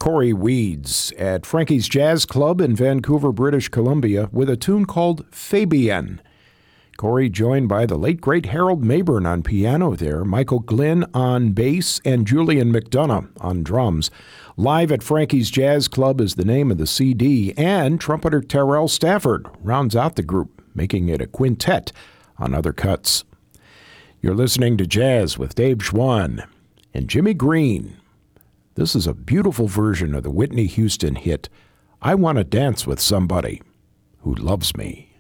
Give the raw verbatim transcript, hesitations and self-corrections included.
Corey Weeds at Frankie's Jazz Club in Vancouver, British Columbia, with a tune called Fabian. Corey joined by the late, great Harold Mayburn on piano there, Michael Glynn on bass, and Julian McDonough on drums. Live at Frankie's Jazz Club is the name of the C D, and trumpeter Terrell Stafford rounds out the group, making it a quintet on other cuts. You're listening to Jazz with Dave Schwann and Jimmy Green. This is a beautiful version of the Whitney Houston hit, I Want to Dance with Somebody Who Loves Me.